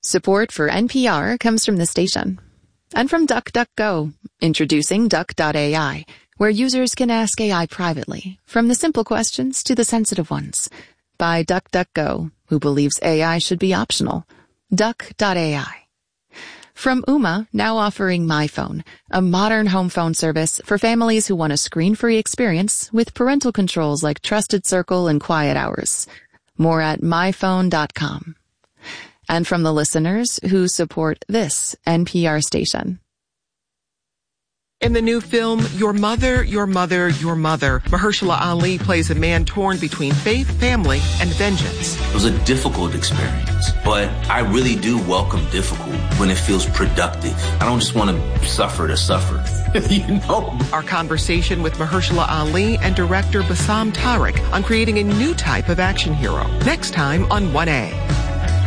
Support for NPR comes from the station. And from DuckDuckGo, introducing Duck.ai, where users can ask AI privately, from the simple questions to the sensitive ones. By DuckDuckGo, who believes AI should be optional. Duck.ai. From Ooma, now offering MyPhone, a modern home phone service for families who want a screen-free experience with parental controls like Trusted Circle and Quiet Hours. More at myphone.com. And from the listeners who support this NPR station. In the new film, Your Mother, Your Mother, Your Mother, Mahershala Ali plays a man torn between faith, family, and vengeance. It was a difficult experience, but I really do welcome difficult when it feels productive. I don't just want to suffer, you know? Our conversation with Mahershala Ali and director Bassam Tariq on creating a new type of action hero. Next time on 1A.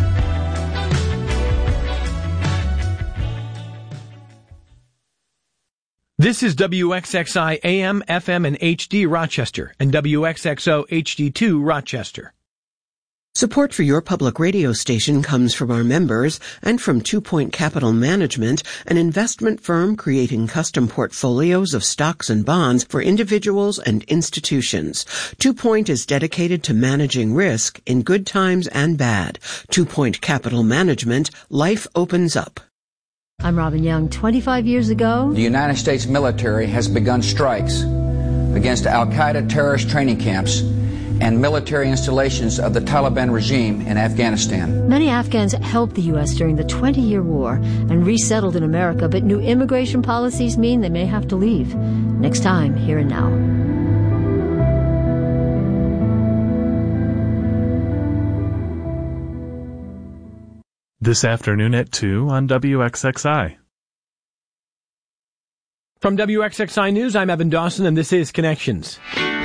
This is WXXI AM, FM, and HD Rochester, and WXXO HD2 Rochester. Support for your public radio station comes from our members and from 2 Point Capital Management, an investment firm creating custom portfolios of stocks and bonds for individuals and institutions. 2 Point is dedicated to managing risk in good times and bad. 2 Point Capital Management, life opens up. I'm Robin Young. 25 years ago, the United States military has begun strikes against al-Qaeda terrorist training camps and military installations of the Taliban regime in Afghanistan. Many Afghans helped the U.S. during the 20-year war and resettled in America, but new immigration policies mean they may have to leave. Next time, Here and Now. This afternoon at 2 on WXXI. From WXXI News, I'm Evan Dawson, and this is Connections.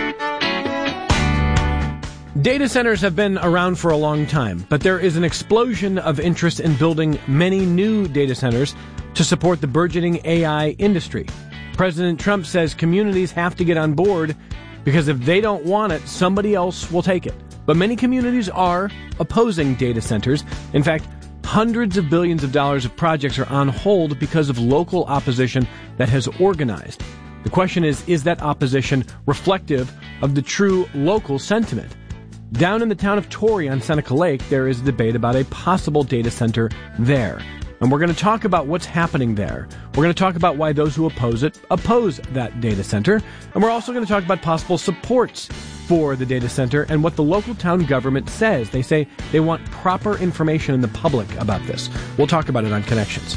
Data centers have been around for a long time, but there is an explosion of interest in building many new data centers to support the burgeoning AI industry. President Trump says communities have to get on board because if they don't want it, somebody else will take it. But many communities are opposing data centers. In fact, hundreds of billions of dollars of projects are on hold because of local opposition that has organized. The question is that opposition reflective of the true local sentiment? Down in the town of Torrey on Seneca Lake, there is a debate about a possible data center there. And we're going to talk about what's happening there. We're going to talk about why those who oppose it oppose that data center. And we're also going to talk about possible supports for the data center and what the local town government says. They say they want proper information in the public about this. We'll talk about it on Connections.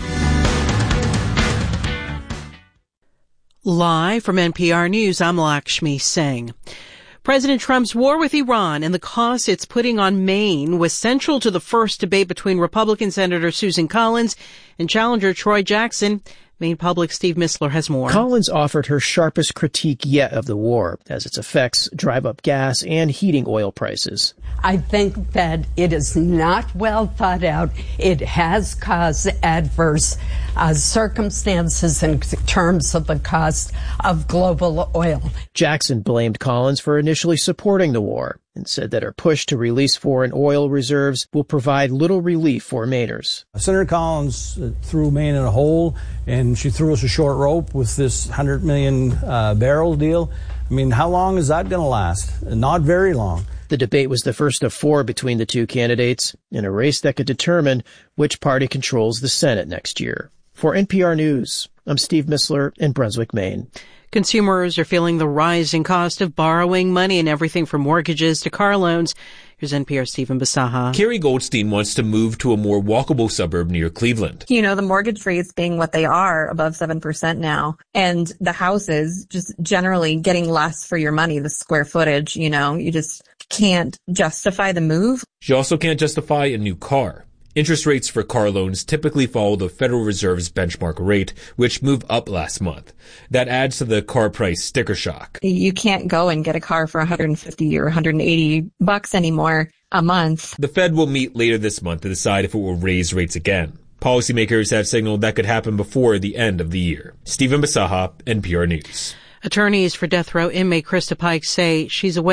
Live from NPR News, I'm Lakshmi Singh. President Trump's war with Iran and the costs it's putting on Maine was central to the first debate between Republican Senator Susan Collins and challenger Troy Jackson. Maine Public's Steve Mistler has more. Collins offered her sharpest critique yet of the war, as its effects drive up gas and heating oil prices. I think that it is not well thought out. It has caused adverse circumstances in terms of the cost of global oil. Jackson blamed Collins for initially supporting the war and said that her push to release foreign oil reserves will provide little relief for Mainers. Senator Collins threw Maine in a hole, and she threw us a short rope with this 100 million barrel deal. I mean, how long is that going to last? Not very long. The debate was the first of four between the two candidates in a race that could determine which party controls the Senate next year. For NPR News, I'm Steve Mistler in Brunswick, Maine. Consumers are feeling the rising cost of borrowing money in everything from mortgages to car loans. Here's NPR's Stephen Basaha. Carrie Goldstein wants to move to a more walkable suburb near Cleveland. You know, the mortgage rates being what they are, above 7% now, and the houses just generally getting less for your money, the square footage, you know, you just can't justify the move. She also can't justify a new car. Interest rates for car loans typically follow the Federal Reserve's benchmark rate, which moved up last month. That adds to the car price sticker shock. You can't go and get a car for $150 or $180 anymore a month. The Fed will meet later this month to decide if it will raise rates again. Policymakers have signaled that could happen before the end of the year. Stephen Basaha, NPR News. Attorneys for death row inmate Krista Pike say she's awake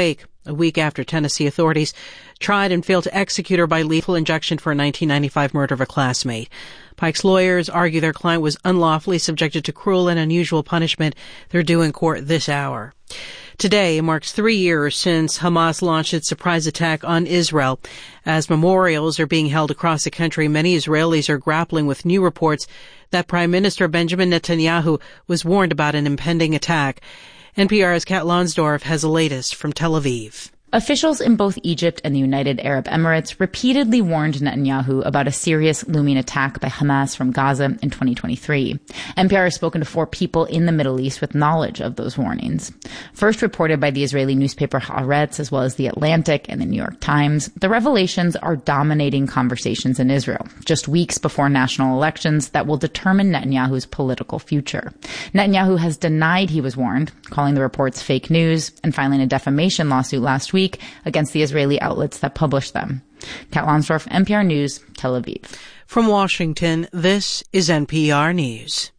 a week after Tennessee authorities tried and failed to execute her by lethal injection for a 1995 murder of a classmate. Pike's lawyers argue their client was unlawfully subjected to cruel and unusual punishment. They're due in court this hour. Today marks 3 years since Hamas launched its surprise attack on Israel. As memorials are being held across the country, many Israelis are grappling with new reports that Prime Minister Benjamin Netanyahu was warned about an impending attack. NPR's Kat Lonsdorf has the latest from Tel Aviv. Officials in both Egypt and the United Arab Emirates repeatedly warned Netanyahu about a serious looming attack by Hamas from Gaza in 2023. NPR has spoken to 4 people in the Middle East with knowledge of those warnings. First reported by the Israeli newspaper Haaretz, as well as The Atlantic and the New York Times, the revelations are dominating conversations in Israel, just weeks before national elections that will determine Netanyahu's political future. Netanyahu has denied he was warned, calling the reports fake news and filing a defamation lawsuit last week against the Israeli outlets that published them. Kat Lonsdorf, NPR News, Tel Aviv. From Washington, this is NPR News.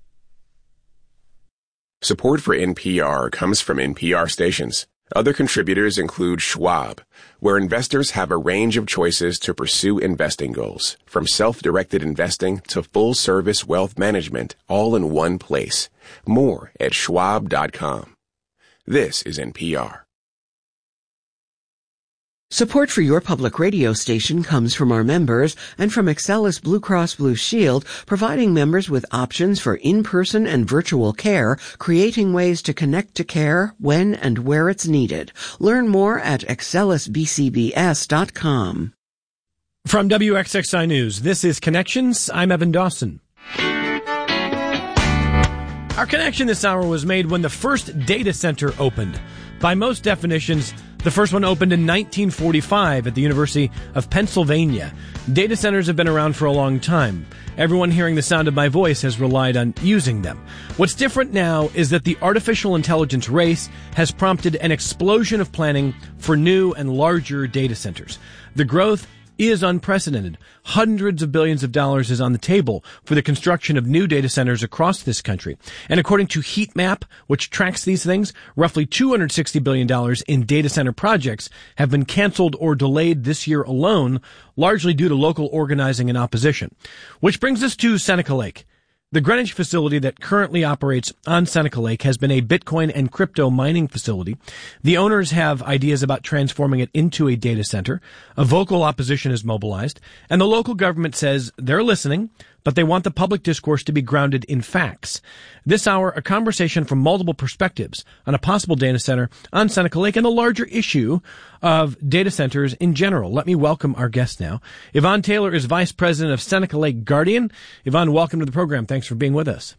Support for NPR comes from NPR stations. Other contributors include Schwab, where investors have a range of choices to pursue investing goals, from self-directed investing to full-service wealth management, all in one place. More at schwab.com. This is NPR. Support for your public radio station comes from our members and from Excellus Blue Cross Blue Shield, providing members with options for in-person and virtual care, creating ways to connect to care when and where it's needed. Learn more at excellusbcbs.com. From WXXI News, this is Connections. I'm Evan Dawson. Our connection this hour was made when the first data center opened. By most definitions, the first one opened in 1945 at the University of Pennsylvania. Data centers have been around for a long time. Everyone hearing the sound of my voice has relied on using them. What's different now is that the artificial intelligence race has prompted an explosion of planning for new and larger data centers. The growth is unprecedented. Hundreds of billions of dollars is on the table for the construction of new data centers across this country. And according to HeatMap, which tracks these things, roughly $260 billion in data center projects have been canceled or delayed this year alone, largely due to local organizing and opposition. Which brings us to Seneca Lake. The Greenwich facility that currently operates on Seneca Lake has been a Bitcoin and crypto mining facility. The owners have ideas about transforming it into a data center. A vocal opposition is mobilized, and the local government says they're listening, but they want the public discourse to be grounded in facts. This hour, a conversation from multiple perspectives on a possible data center on Seneca Lake and the larger issue of data centers in general. Let me welcome our guest now. Yvonne Taylor is Vice President of Seneca Lake Guardian. Yvonne, welcome to the program. Thanks for being with us.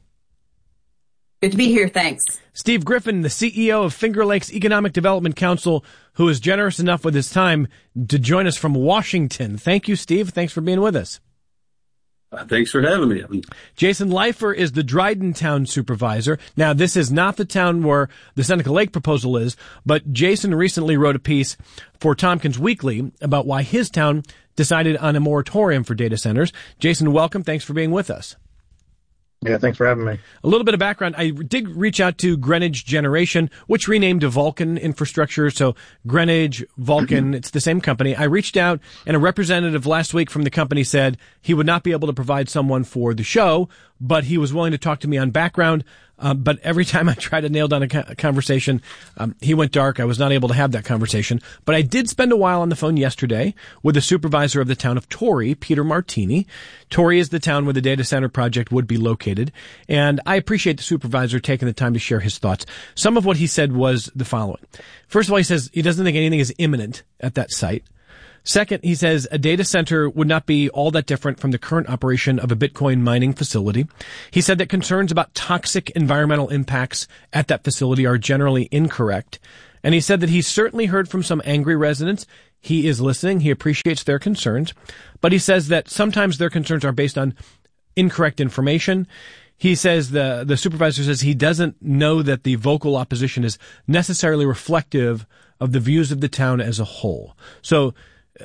Good to be here. Thanks. Steve Griffin, the CEO of Finger Lakes Economic Development Council, who is generous enough with his time to join us from Washington. Thank you, Steve. Thanks for being with us. Thanks for having me. Jason Leifer is the Dryden Town Supervisor. Now, this is not the town where the Seneca Lake proposal is, but Jason recently wrote a piece for Tompkins Weekly about why his town decided on a moratorium for data centers. Jason, welcome. Thanks for being with us. Yeah, thanks for having me. A little bit of background. I did reach out to Greenwich Generation, which renamed to Vulcan Infrastructure. So Greenwich, Vulcan, it's the same company. I reached out, and a representative last week from the company said he would not be able to provide someone for the show, but he was willing to talk to me on background. But every time I tried to nail down a conversation, he went dark. I was not able to have that conversation. But I did spend a while on the phone yesterday with the supervisor of the town of Torrey, Peter Martini. Torrey is the town where the data center project would be located. And I appreciate the supervisor taking the time to share his thoughts. Some of what he said was the following. First of all, he says he doesn't think anything is imminent at that site. Second, he says a data center would not be all that different from the current operation of a Bitcoin mining facility. He said that concerns about toxic environmental impacts at that facility are generally incorrect. And he said that he's certainly heard from some angry residents. He is listening. He appreciates their concerns. But he says that sometimes their concerns are based on incorrect information. He says the supervisor says he doesn't know that the vocal opposition is necessarily reflective of the views of the town as a whole. So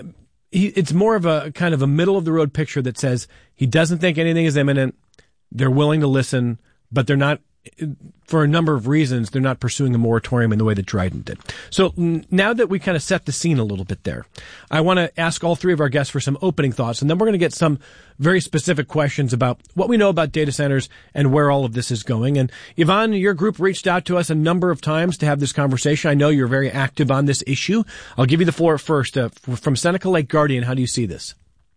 it's more of a kind of a middle of the road picture that says he doesn't think anything is imminent. They're willing to listen, but they're not for a number of reasons, they're not pursuing a moratorium in the way that Dryden did. So now that we kind of set the scene a little bit there, I want to ask all three of our guests for some opening thoughts, and then we're going to get some very specific questions about what we know about data centers and where all of this is going. And Yvonne, your group reached out to us a number of times to have this conversation. I know you're very active on this issue. I'll give you the floor first. From Seneca Lake Guardian, how do you see this?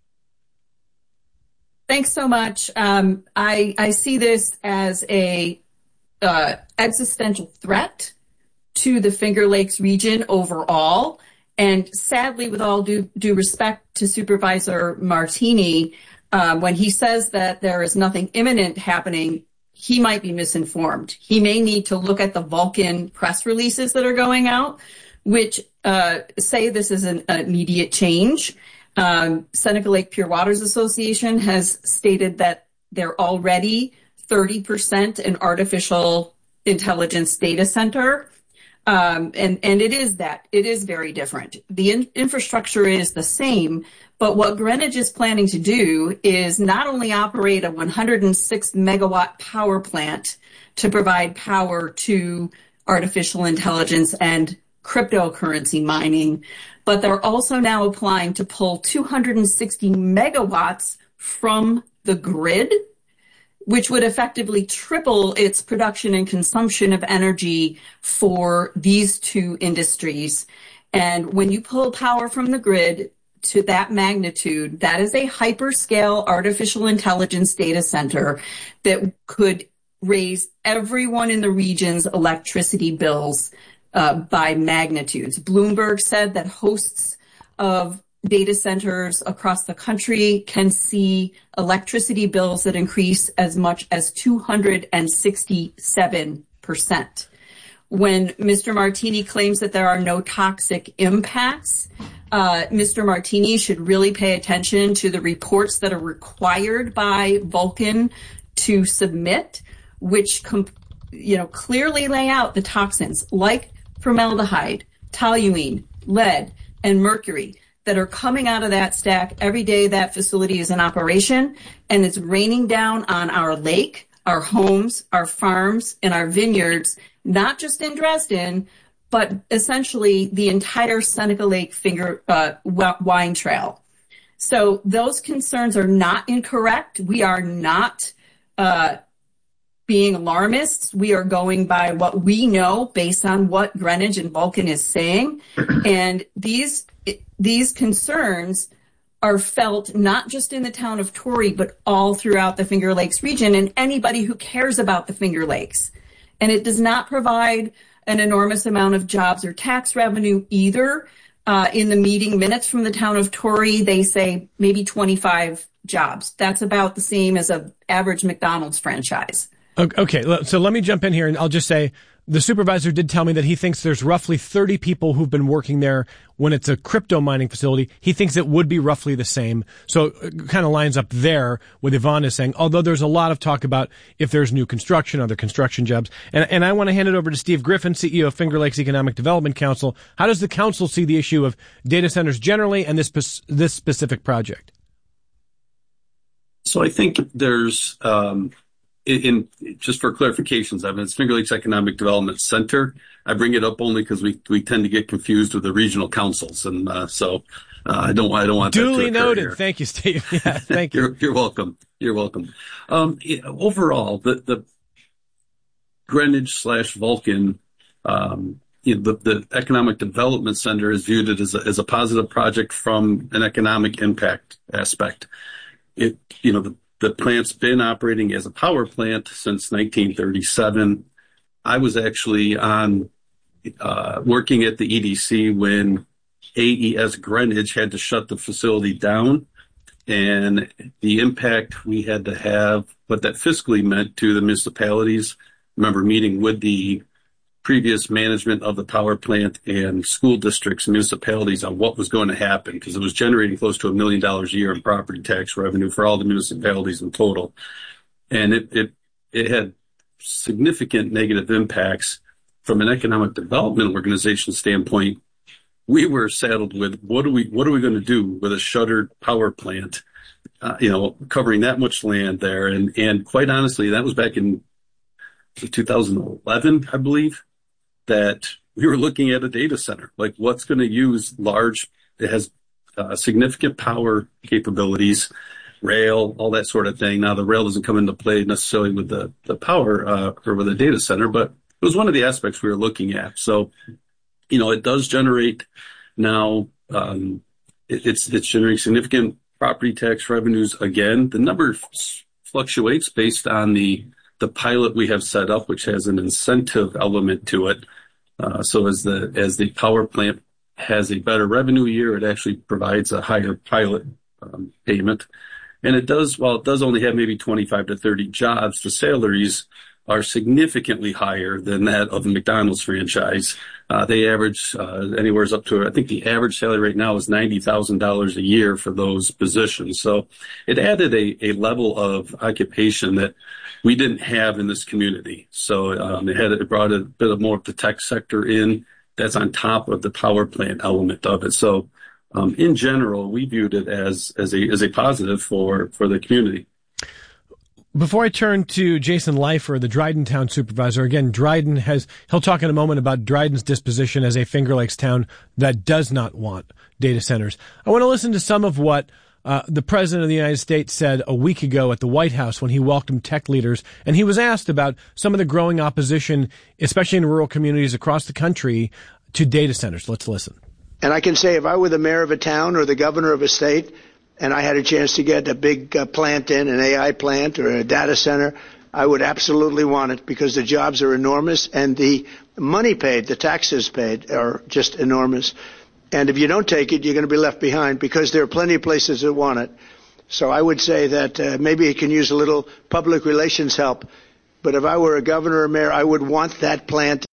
Thanks so much. I see this as a existential threat to the Finger Lakes region overall. And sadly, with all due respect to Supervisor Martini, when he says that there is nothing imminent happening, he might be misinformed. He may need to look at the Vulcan press releases that are going out, which say this is an immediate change. Seneca Lake Pure Waters Association has stated that they're already 30% an artificial intelligence data center. And it is that. It is very different. The infrastructure is the same, but what Greenwich is planning to do is not only operate a 106 megawatt power plant to provide power to artificial intelligence and cryptocurrency mining, but they're also now applying to pull 260 megawatts from the grid, which would effectively triple its production and consumption of energy for these two industries. And when you pull power from the grid to that magnitude, that is a hyperscale artificial intelligence data center that could raise everyone in the region's electricity bills by magnitudes. Bloomberg said that hosts of data centers across the country can see electricity bills that increase as much as 267%. When Mr. Martini claims that there are no toxic impacts, Mr. Martini should really pay attention to the reports that are required by Vulcan to submit, which clearly lay out the toxins like formaldehyde, toluene, lead, and mercury that are coming out of that stack every day that facility is in operation, and it's raining down on our lake, our homes, our farms, and our vineyards, not just in Dresden, but essentially the entire Seneca Lake wine trail. So those concerns are not incorrect. We are not being alarmists. We are going by what we know based on what Greenwich and Vulcan is saying. And these concerns are felt not just in the town of Torrey, but all throughout the Finger Lakes region and anybody who cares about the Finger Lakes. And it does not provide an enormous amount of jobs or tax revenue either. In the meeting minutes from the town of Torrey, they say maybe 25 jobs. That's about the same as an average McDonald's franchise. Okay, so let me jump in here, and I'll just say the supervisor did tell me that he thinks there's roughly 30 people who've been working there when it's a crypto mining facility. He thinks it would be roughly the same. So it kind of lines up there with Yvonne is saying, although there's a lot of talk about if there's new construction, other construction jobs. And I want to hand it over to Steve Griffin, CEO of Finger Lakes Economic Development Council. How does the council see the issue of data centers generally and this specific project? So I think there's... just for clarifications, it's Finger Lakes Economic Development Center. I bring it up only because we tend to get confused with the regional councils, and so I don't want duly that to noted. Here. Thank you, Steve. Yeah, thank you. You're welcome. You're welcome. Overall, the Greenwich / Vulcan, the Economic Development Center is viewed as a positive project from an economic impact aspect. The plant's been operating as a power plant since 1937. I was actually working at the EDC when AES Greenwich had to shut the facility down, and the impact we had to have, what that fiscally meant to the municipalities. I remember meeting with the previous management of the power plant and school districts and municipalities on what was going to happen, because it was generating close to $1 million a year in property tax revenue for all the municipalities in total. And it had significant negative impacts from an economic development organization standpoint. We were saddled with what are we going to do with a shuttered power plant, covering that much land there. And quite honestly, that was back in 2011, I believe, that we were looking at a data center, like what's going to use large, it has significant power capabilities, rail, all that sort of thing. Now, the rail doesn't come into play necessarily with the power or with a data center, but it was one of the aspects we were looking at. So, it does generate now, it's generating significant property tax revenues. Again, the number fluctuates based on the pilot we have set up, which has an incentive element to it. So as the power plant has a better revenue year, it actually provides a higher pilot payment. And it does, while it does only have maybe 25 to 30 jobs, the salaries are significantly higher than that of the McDonald's franchise. They average anywhere up to, I think the average salary right now is $90,000 a year for those positions. So it added a level of occupation that we didn't have in this community. So it brought a bit of more of the tech sector in. That's on top of the power plant element of it. So in general, we viewed it as a positive for the community. Before I turn to Jason Leifer, the Dryden Town Supervisor, again, he'll talk in a moment about Dryden's disposition as a Finger Lakes town that does not want data centers. I want to listen to some of what the President of the United States said a week ago at the White House when he welcomed tech leaders, and he was asked about some of the growing opposition, especially in rural communities across the country, to data centers. Let's listen. And I can say if I were the mayor of a town or the governor of a state and I had a chance to get a big plant in, an AI plant or a data center, I would absolutely want it because the jobs are enormous and the money paid, the taxes paid are just enormous. And if you don't take it, you're going to be left behind because there are plenty of places that want it. So I would say that maybe it can use a little public relations help. But if I were a governor or mayor, I would want that plant.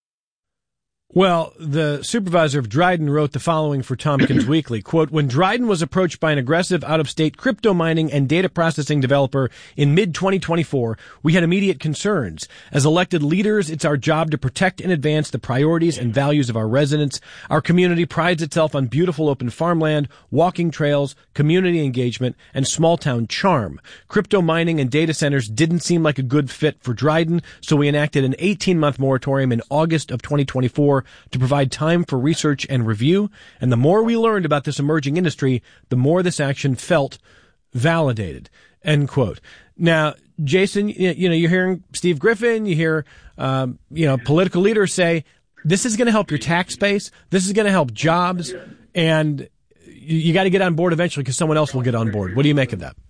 Well, the supervisor of Dryden wrote the following for Tompkins Weekly, quote, "When Dryden was approached by an aggressive out-of-state crypto mining and data processing developer in mid-2024, we had immediate concerns. As elected leaders, it's our job to protect and advance the priorities and values of our residents. Our community prides itself on beautiful open farmland, walking trails, community engagement, and small-town charm. Crypto mining and data centers didn't seem like a good fit for Dryden, so we enacted an 18-month moratorium in August of 2024 to provide time for research and review. And the more we learned about this emerging industry, the more this action felt validated." End quote. Now, Jason, you're hearing Steve Griffin, you hear, political leaders say, this is going to help your tax base. This is going to help jobs. And you got to get on board eventually because someone else will get on board. What do you make of that?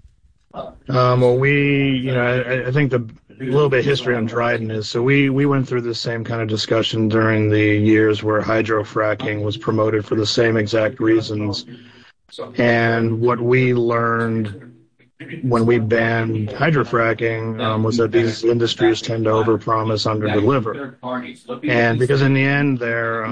Well, I think a little bit of history on Dryden is, so we went through the same kind of discussion during the years where hydrofracking was promoted for the same exact reasons. And what we learned when we banned hydrofracking was that these industries tend to overpromise, underdeliver. And because in the end they're,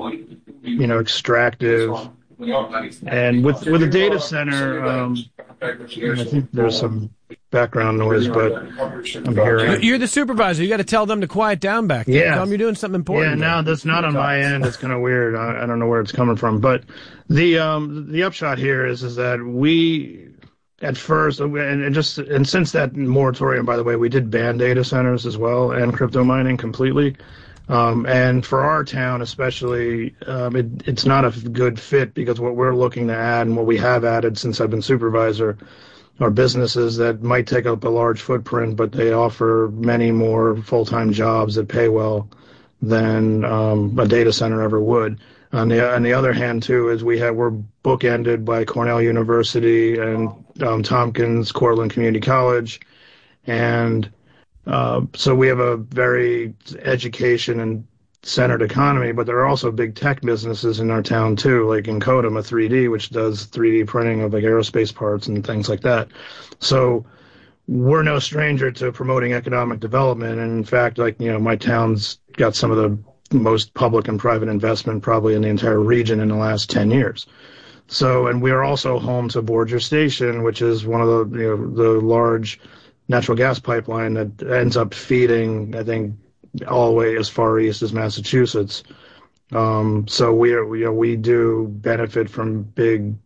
extractive. And with the data center, I think there's some background noise, but I'm hearing. You're the supervisor. You got to tell them to quiet down back there. Yeah. Tell them you're doing something important. Yeah, no, that's not on my end. It's kind of weird. I don't know where it's coming from. But the upshot here is that we, at first, and since that moratorium, by the way, we did ban data centers as well and crypto mining completely. And for our town especially, it's not a good fit because what we're looking to add and what we have added since I've been supervisor are businesses that might take up a large footprint, but they offer many more full-time jobs that pay well than a data center ever would. On the other hand, too, is we're bookended by Cornell University and Tompkins, Cortland Community College, and so we have a very education and centered economy, but there are also big tech businesses in our town too, like in Kodama 3D, which does 3D printing of like aerospace parts and things like that. So we're no stranger to promoting economic development. And in fact, my town's got some of the most public and private investment probably in the entire region in the last 10 years. So, and we are also home to Borger Station, which is one of the large natural gas pipeline that ends up feeding, I think, all the way as far east as Massachusetts. So we do benefit from big,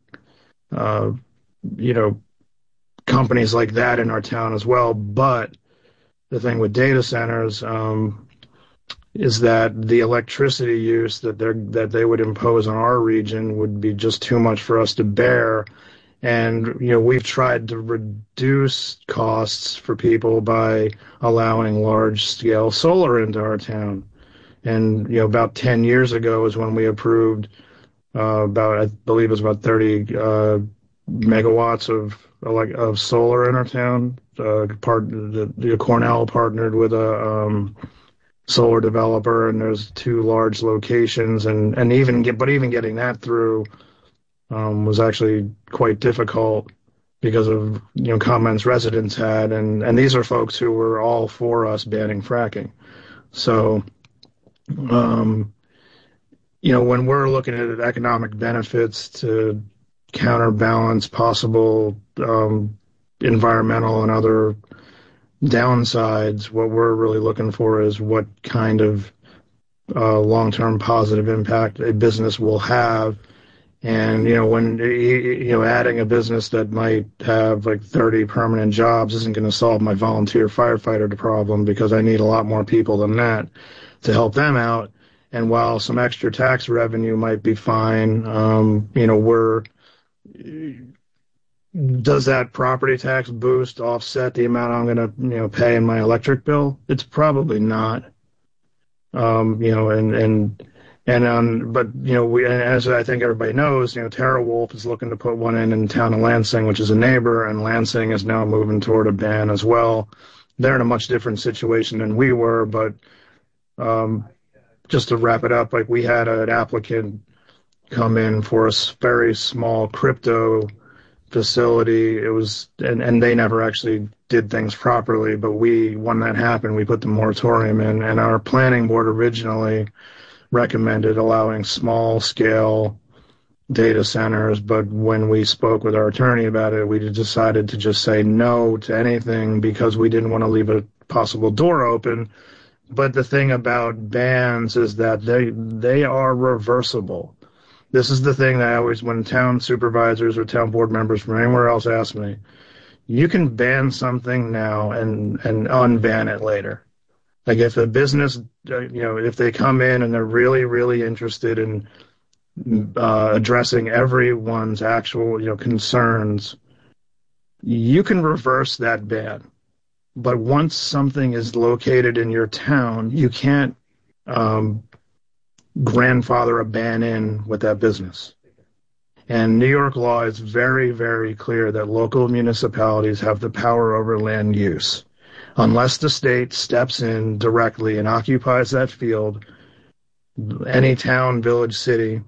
companies like that in our town as well. But the thing with data centers is that the electricity use that they would impose on our region would be just too much for us to bear. And, we've tried to reduce costs for people by allowing large-scale solar into our town. And, about 10 years ago is when we approved I believe it was about 30 megawatts of solar in our town. Cornell partnered with a solar developer, and there's 2 large locations, and even getting that through was actually quite difficult because of comments residents had, and these are folks who were all for us banning fracking. So, when we're looking at economic benefits to counterbalance possible environmental and other downsides, what we're really looking for is what kind of long-term positive impact a business will have. And, when, adding a business that might have like 30 permanent jobs isn't going to solve my volunteer firefighter problem, because I need a lot more people than that to help them out. And while some extra tax revenue might be fine, does that property tax boost offset the amount I'm going to, pay in my electric bill? It's probably not. But as I think everybody knows, TerraWolf is looking to put one in the town of Lansing, which is a neighbor, and Lansing is now moving toward a ban as well. They're in a much different situation than we were, but just to wrap it up, we had an applicant come in for a very small crypto facility. It was, and they never actually did things properly, but when that happened, we put the moratorium in, and our planning board originally recommended allowing small scale data centers, but when we spoke with our attorney about it, we decided to just say no to anything because we didn't want to leave a possible door open. But the thing about bans is that they are reversible. This is the thing that I always, when town supervisors or town board members from anywhere else ask me, you can ban something now and unban it later. Like if a business, if they come in and they're really, really interested in addressing everyone's actual, concerns, you can reverse that ban. But once something is located in your town, you can't grandfather a ban in with that business. And New York law is very, very clear that local municipalities have the power over land use. Unless the state steps in directly and occupies that field, any town, village, city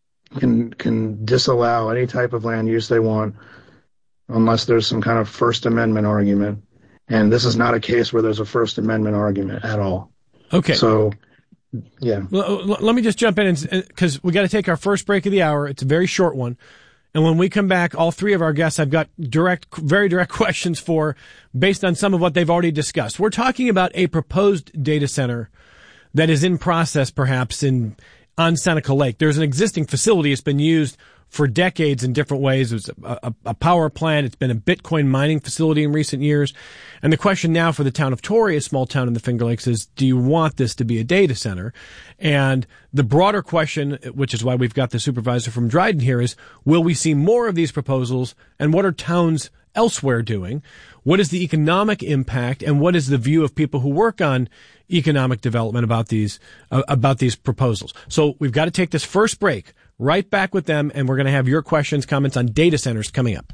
can disallow any type of land use they want unless there's some kind of First Amendment argument. And this is not a case where there's a First Amendment argument at all. Okay. So, yeah. Let me just jump in, because we got to take our first break of the hour. It's a very short one. And when we come back, all 3 of our guests, I've got very direct questions for, based on some of what they've already discussed. We're talking about a proposed data center that is in process, perhaps, on Seneca Lake. There's an existing facility. It's been used for decades in different ways. It was a power plant. It's been a Bitcoin mining facility in recent years. And the question now for the town of Torrey, a small town in the Finger Lakes, is, do you want this to be a data center? And the broader question, which is why we've got the supervisor from Dryden here, is, will we see more of these proposals? And what are towns elsewhere doing? What is the economic impact? And what is the view of people who work on economic development about these proposals? So we've got to take this first break. Right back with them, and we're going to have your questions, comments on data centers coming up.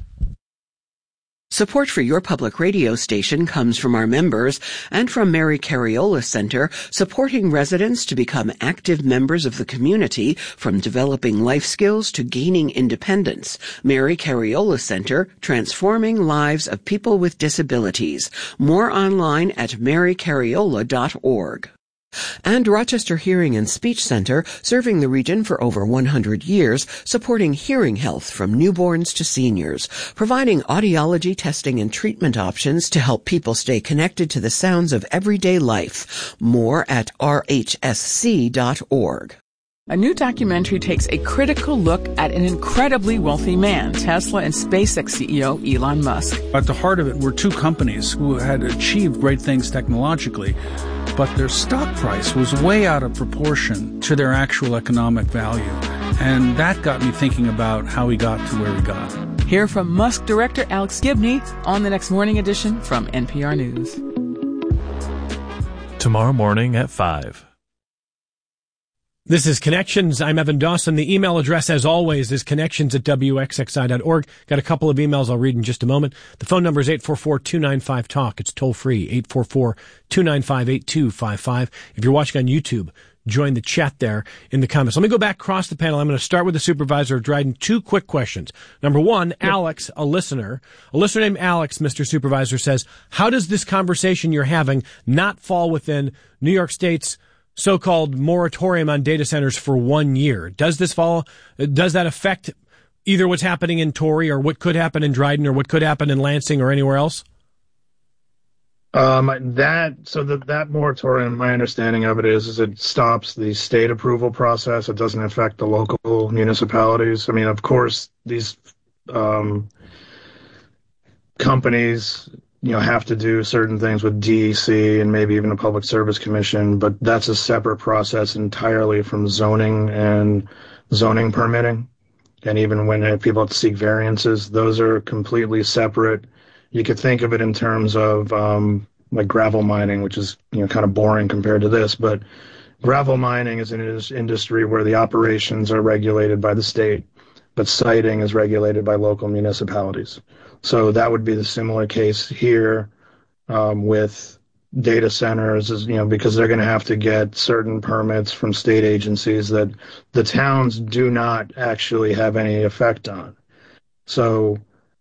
Support for your public radio station comes from our members and from Mary Cariola Center, supporting residents to become active members of the community, from developing life skills to gaining independence. Mary Cariola Center, transforming lives of people with disabilities. More online at marycariola.org. And Rochester Hearing and Speech Center, serving the region for over 100 years, supporting hearing health from newborns to seniors, providing audiology testing and treatment options to help people stay connected to the sounds of everyday life. More at rhsc.org. A new documentary takes a critical look at an incredibly wealthy man, Tesla and SpaceX CEO Elon Musk. At the heart of it were two companies who had achieved great things technologically, but their stock price was way out of proportion to their actual economic value. And that got me thinking about how we got to where we got. Hear from Musk director Alex Gibney on the next morning edition from NPR News. Tomorrow morning at 5. This is Connections. I'm Evan Dawson. The email address, as always, is connections@wxxi.org. Got a couple of emails I'll read in just a moment. The phone number is 844-295-TALK. It's toll free, 844-295-8255. If you're watching on YouTube, join the chat there in the comments. Let me go back across the panel. I'm going to start with the supervisor of Dryden. Two quick questions. Number one, Alex, a listener named Alex, Mr. Supervisor, says, how does this conversation you're having not fall within New York State's so-called moratorium on data centers for 1 year? Does that affect either what's happening in Torrey or what could happen in Dryden or what could happen in Lansing or anywhere else? That moratorium, my understanding of it is it stops the state approval process. It doesn't affect the local municipalities. I mean, of course, these companies, have to do certain things with DEC and maybe even a public service commission, but that's a separate process entirely from zoning and zoning permitting. And even when people have to seek variances, those are completely separate. You could think of it in terms of like gravel mining, which is kind of boring compared to this, but gravel mining is an industry where the operations are regulated by the state, but siting is regulated by local municipalities. So that would be the similar case here with data centers, because they're going to have to get certain permits from state agencies that the towns do not actually have any effect on. So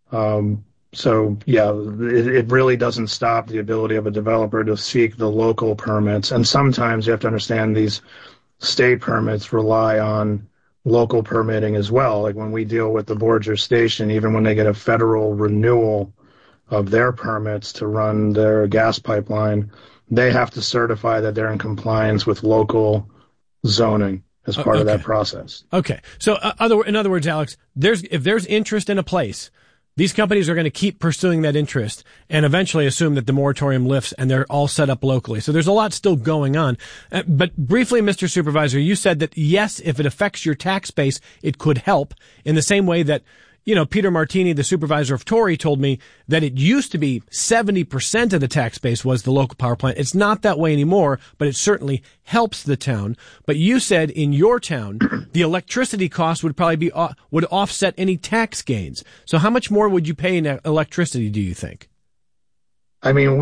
it really doesn't stop the ability of a developer to seek the local permits. And sometimes you have to understand these state permits rely on local permitting as well. Like when we deal with the Borger Station, even when they get a federal renewal of their permits to run their gas pipeline, they have to certify that they're in compliance with local zoning as part of that process. Okay. So in other words, Alex, if there's interest in a place, these companies are going to keep pursuing that interest and eventually assume that the moratorium lifts and they're all set up locally. So there's a lot still going on. But briefly, Mr. Supervisor, you said that, yes, if it affects your tax base, it could help in the same way that, Peter Martini, the supervisor of Torrey, told me that it used to be 70% of the tax base was the local power plant. It's not that way anymore, but it certainly helps the town. But you said in your town, the electricity cost would probably would offset any tax gains. So how much more would you pay in electricity, do you think? I mean,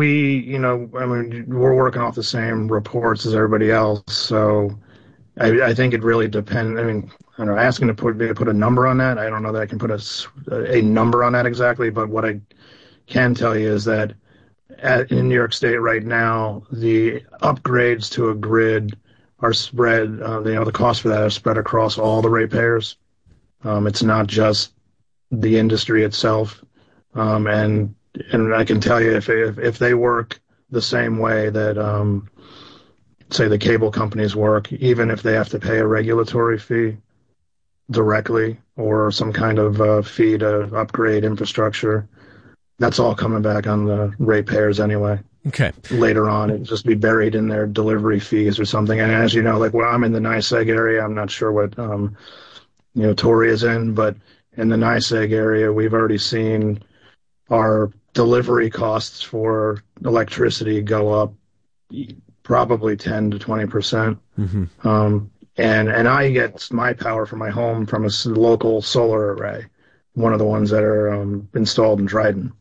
we're working off the same reports as everybody else. So I think it really depends. I mean, I don't know, asking to put a number on that, I don't know that I can put a number on that exactly, but what I can tell you is that in New York State right now, the upgrades to a grid are spread, the cost for that is spread across all the ratepayers. It's not just the industry itself. And I can tell you if they work the same way that, say, the cable companies work, even if they have to pay a regulatory fee directly or some kind of fee to upgrade infrastructure, that's all coming back on the ratepayers anyway. Okay. Later on, it'll just be buried in their delivery fees or something. And as you know, like I'm in the NYSEG area, I'm not sure what, Torrey is in, but in the NYSEG area, we've already seen our delivery costs for electricity go up probably 10 to 20%. Mm-hmm. And I get my power from my home from a local solar array, one of the ones that are installed in Dryden.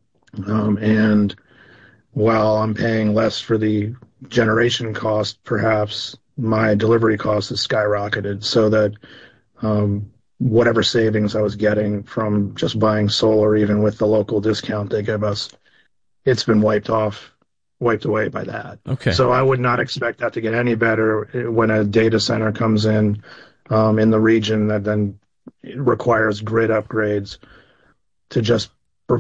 And while I'm paying less for the generation cost, perhaps my delivery cost has skyrocketed, so that whatever savings I was getting from just buying solar, even with the local discount they give us, it's been wiped away by that. Okay. So I would not expect that to get any better when a data center comes in the region that then requires grid upgrades to just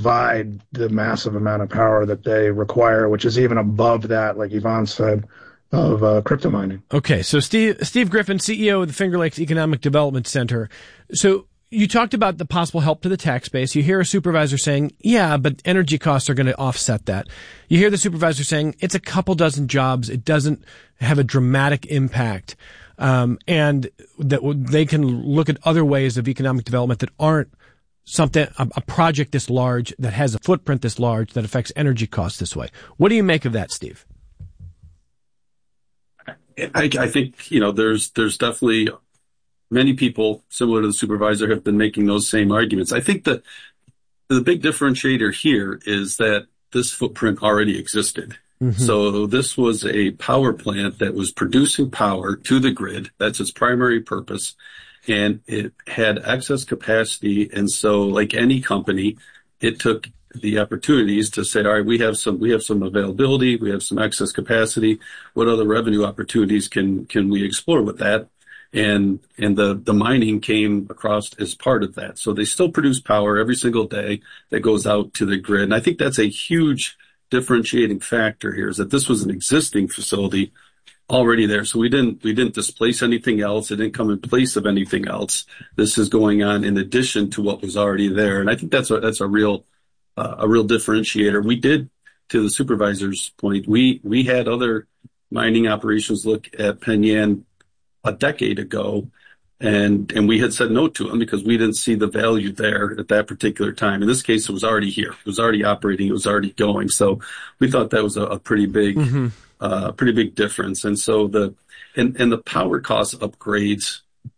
provide the massive amount of power that they require, which is even above that, like Yvonne said, crypto mining. Okay, so Steve Griffin, CEO of the Finger Lakes Economic Development Center. So you talked about the possible help to the tax base. You hear a supervisor saying, yeah, but energy costs are going to offset that. You hear the supervisor saying, it's a couple dozen jobs. It doesn't have a dramatic impact. And that they can look at other ways of economic development that aren't a project this large, that has a footprint this large, that affects energy costs this way. What do you make of that, Steve? I think, there's definitely many people similar to the supervisor have been making those same arguments. I think that the big differentiator here is that this footprint already existed. Mm-hmm. So this was a power plant that was producing power to the grid. That's its primary purpose. And it had excess capacity. And so like any company, it took the opportunities to say, all right, we have some availability. We have some excess capacity. What other revenue opportunities can we explore with that? And the mining came across as part of that. So they still produce power every single day that goes out to the grid. And I think that's a huge differentiating factor here, is that this was an existing facility already there. So we didn't displace anything else. It didn't come in place of anything else. This is going on in addition to what was already there. And I think that's a real differentiator. We did, to the supervisor's point, we had other mining operations look at Penn a decade ago, and we had said no to them because we didn't see the value there at that particular time. In this case, it was already here. It was already operating. It was already going. So we thought that was a pretty big, pretty big difference. And so the power cost upgrades,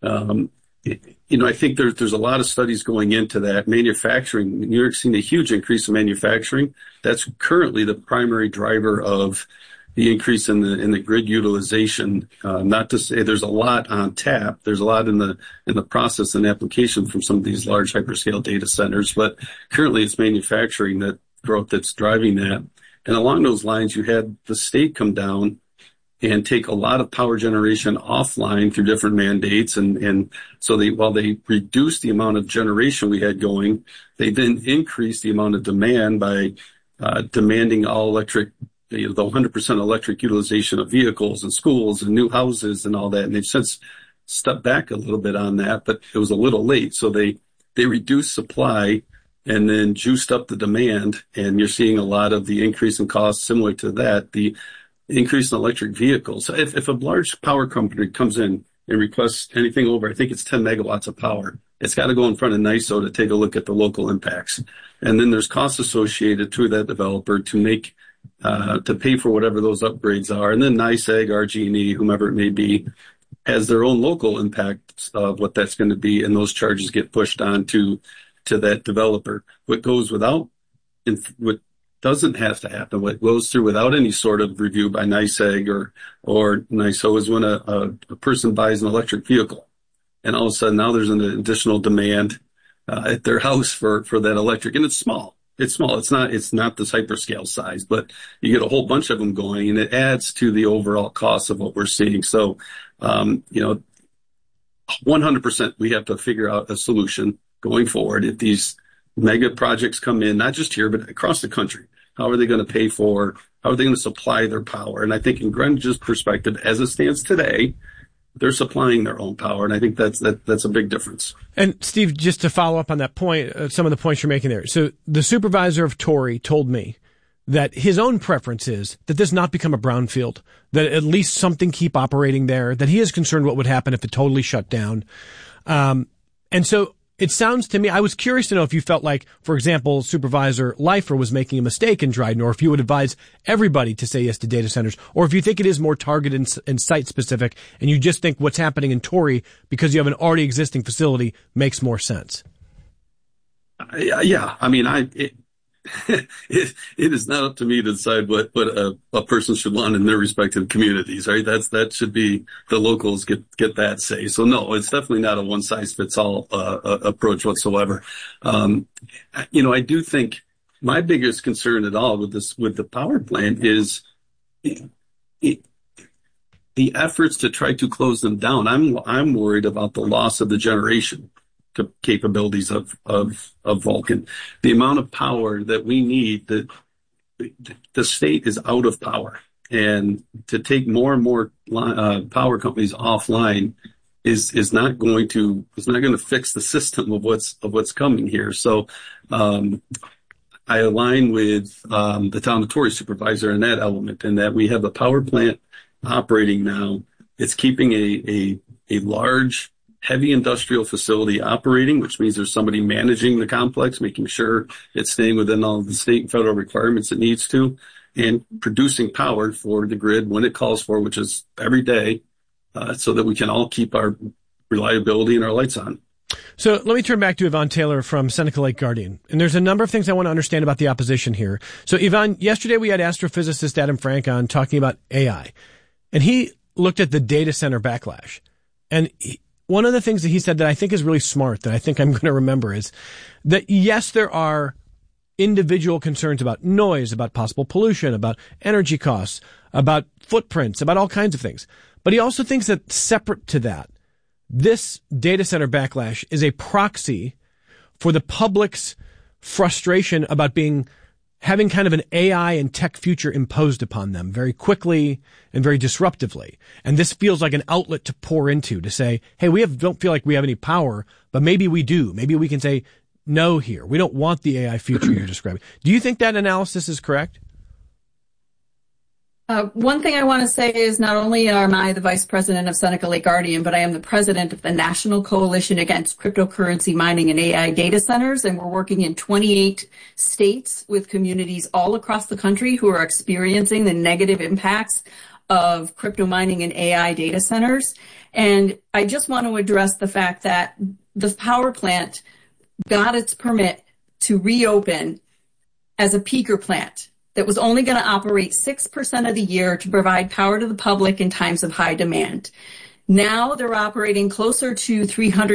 I think there's a lot of studies going into that. Manufacturing, New York's seen a huge increase in manufacturing. That's currently the primary driver of the increase in the grid utilization. Not to say there's a lot on tap. There's a lot in the process and application from some of these large hyperscale data centers, but currently it's manufacturing that growth that's driving that. And along those lines, you had the state come down and take a lot of power generation offline through different mandates. And so while they reduced the amount of generation we had going, they then increased the amount of demand by demanding all electric, the 100% electric utilization of vehicles and schools and new houses and all that. And they've since stepped back a little bit on that, but it was a little late. So they reduced supply and then juiced up the demand. And you're seeing a lot of the increase in costs similar to that, the increase in electric vehicles. So if a large power company comes in and requests anything over, I think it's 10 megawatts of power, it's got to go in front of NYSO to take a look at the local impacts. And then there's costs associated to that developer to pay for whatever those upgrades are. And then NYSEG, RG&E, whomever it may be, has their own local impact of what that's going to be. And those charges get pushed on to that developer. What goes without, what doesn't have to happen, what goes through without any sort of review by NYSEG or NYSO, is when a person buys an electric vehicle. And all of a sudden now there's an additional demand at their house for that electric. And it's small. It's small. It's not this hyperscale size, but you get a whole bunch of them going, and it adds to the overall cost of what we're seeing. So, 100% we have to figure out a solution going forward. If these mega projects come in, not just here, but across the country, how are they going to how are they going to supply their power? And I think in Greenwich's perspective, as it stands today, they're supplying their own power, and I think that's a big difference. And Steve, just to follow up on that point, some of the points you're making there. So the supervisor of Torrey told me that his own preference is that this not become a brownfield, that at least something keep operating there, that he is concerned what would happen if it totally shut down. And so it sounds to me, I was curious to know if you felt like, for example, Supervisor Leifer was making a mistake in Dryden, or if you would advise everybody to say yes to data centers, or if you think it is more targeted and site-specific, and you just think what's happening in Torrey, because you have an already existing facility, makes more sense. Yeah, I mean, it is not up to me to decide what a person should want in their respective communities, right? That should be the locals get that say. So no, it's definitely not a one size fits all approach whatsoever. I do think my biggest concern at all with the power plant is the efforts to try to close them down. I'm worried about the loss of the generation capabilities of Vulcan. The amount of power that we need, the state is out of power. And to take more and more power companies offline is not going to fix the system of what's coming here. So I align with the town of Torrey supervisor in that element, in that we have a power plant operating now. It's keeping a large, heavy industrial facility operating, which means there's somebody managing the complex, making sure it's staying within all the state and federal requirements it needs to, and producing power for the grid when it calls for, which is every day, so that we can all keep our reliability and our lights on. So let me turn back to Yvonne Taylor from Seneca Lake Guardian. And there's a number of things I want to understand about the opposition here. So Yvonne, yesterday we had astrophysicist Adam Frank on talking about AI. And he looked at the data center backlash. And one of the things that he said that I think is really smart, that I think I'm going to remember, is that yes, there are individual concerns about noise, about possible pollution, about energy costs, about footprints, about all kinds of things. But he also thinks that separate to that, this data center backlash is a proxy for the public's frustration about having kind of an AI and tech future imposed upon them very quickly and very disruptively. And this feels like an outlet to pour into, to say, hey, don't feel like we have any power, but maybe we do. Maybe we can say no here. We don't want the AI future you're describing. Do you think that analysis is correct? One thing I want to say is not only am I the vice president of Seneca Lake Guardian, but I am the president of the National Coalition Against Cryptocurrency Mining and AI Data Centers, and we're working in 28 states with communities all across the country who are experiencing the negative impacts of crypto mining and AI data centers. And I just want to address the fact that the power plant got its permit to reopen as a peaker plant that was only going to operate 6% of the year to provide power to the public in times of high demand. Now they're operating closer to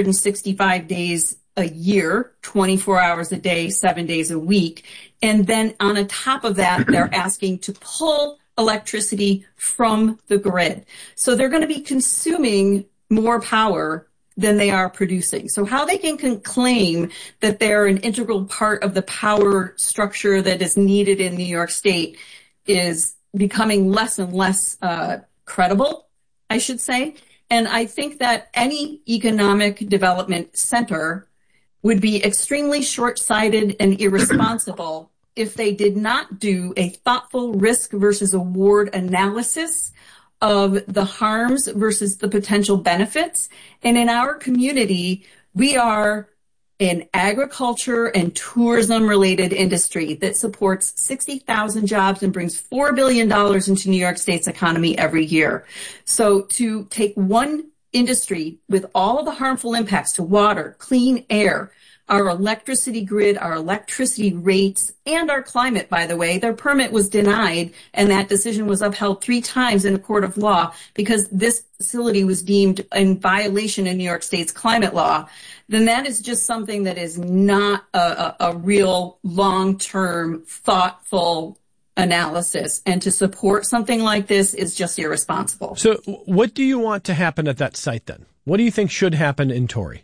365 days a year, 24 hours a day, 7 days a week. And then on top of that, they're asking to pull electricity from the grid. So they're going to be consuming more power than they are producing. So how they can claim that they're an integral part of the power structure that is needed in New York State is becoming less and less credible, I should say. And I think that any economic development center would be extremely short-sighted and irresponsible if they did not do a thoughtful risk versus reward analysis of the harms versus the potential benefits. And in our community, we are an agriculture and tourism related industry that supports 60,000 jobs and brings $4 billion into New York State's economy every year. So to take one industry with all of the harmful impacts to water, clean air, our electricity grid, our electricity rates, and our climate, by the way, their permit was denied, and that decision was upheld 3 times in a court of law because this facility was deemed in violation of New York State's climate law, then that is just something that is not a real long-term, thoughtful analysis. And to support something like this is just irresponsible. So what do you want to happen at that site then? What do you think should happen in Torrey?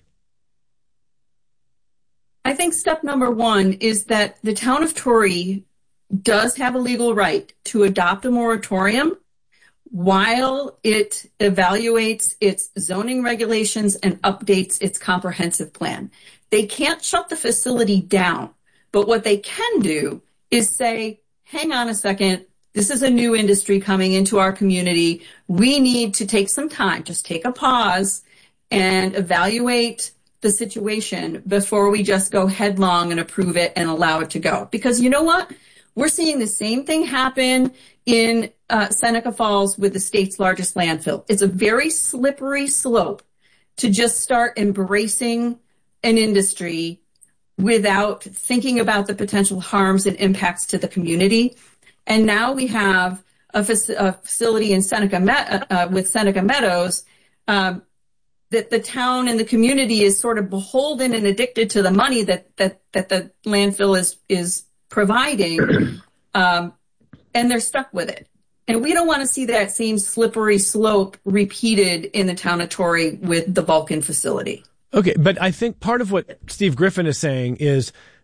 I think step number 1 is that the town of Torrey does have a legal right to adopt a moratorium while it evaluates its zoning regulations and updates its comprehensive plan. They can't shut the facility down, but what they can do is say, hang on a second, this is a new industry coming into our community. We need to take some time, just take a pause and evaluate the situation before we just go headlong and approve it and allow it to go. Because you know what? We're seeing the same thing happen in Seneca Falls with the state's largest landfill. It's a very slippery slope to just start embracing an industry without thinking about the potential harms and impacts to the community. And now we have a facility in Seneca with Seneca Meadows that the town and the community is sort of beholden and addicted to the money that the landfill is providing, and they're stuck with it. And we don't want to see that same slippery slope repeated in the town of Torrey with the Vulcan facility. Okay, but I think part of what Steve Griffin is saying is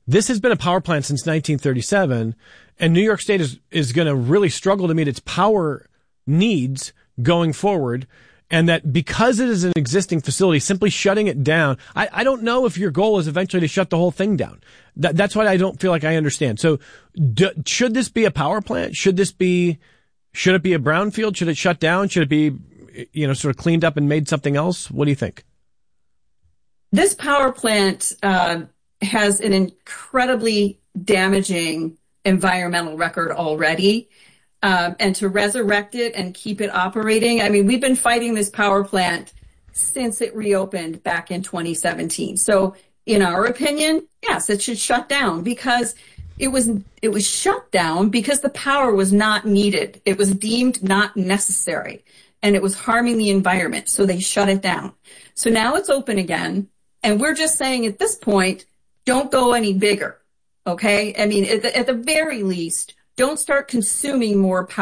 this has been a power plant since 1937, and New York State is going to really struggle to meet its power needs going forward. And that because it is an existing facility, simply shutting it down, I don't know if your goal is eventually to shut the whole thing down. That's what I don't feel like I understand. So should this be a power plant? Should it be a brownfield? Should it shut down? Should it be, sort of cleaned up and made something else? What do you think? This power plant has an incredibly damaging environmental record already. And to resurrect it and keep it operating, I mean, we've been fighting this power plant since it reopened back in 2017. So in our opinion, yes, it should shut down because it was shut down because the power was not needed. It was deemed not necessary and it was harming the environment. So they shut it down. So now it's open again. And we're just saying at this point, don't go any bigger. Okay. I mean, at the very least, don't start consuming more power.